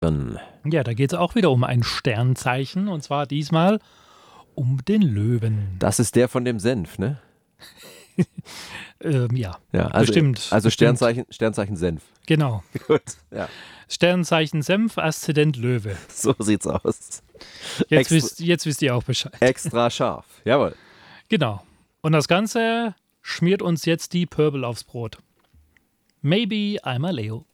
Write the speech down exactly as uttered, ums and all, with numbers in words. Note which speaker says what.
Speaker 1: Ja, da geht es auch wieder um ein Sternzeichen und zwar diesmal um den Löwen.
Speaker 2: Das ist der von dem Senf, ne?
Speaker 1: ähm, ja,
Speaker 2: ja also,
Speaker 1: bestimmt.
Speaker 2: Also
Speaker 1: bestimmt.
Speaker 2: Sternzeichen, Sternzeichen Senf.
Speaker 1: Genau.
Speaker 2: Gut, ja.
Speaker 1: Sternzeichen Senf, Aszendent Löwe.
Speaker 2: So sieht's aus.
Speaker 1: Jetzt,
Speaker 2: Extra,
Speaker 1: wisst, jetzt wisst ihr auch Bescheid.
Speaker 2: Extra scharf, jawohl.
Speaker 1: Genau. Und das Ganze schmiert uns jetzt die Pöbel aufs Brot. Maybe I'm a Leo.